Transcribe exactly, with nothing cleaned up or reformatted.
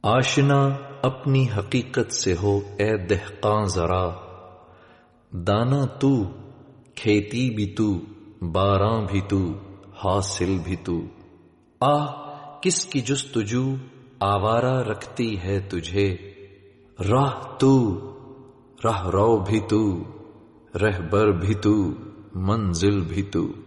आशना अपनी हकीकत से हो ए दहकां जरा, दाना तू, खेती भी तू, बारां भी तू, हासिल भी तू। आह किसकी जुस्तजू आवारा रखती है तुझे, राह तू, राह रो भी तू, रहबर भी तू, मंजिल भी तू।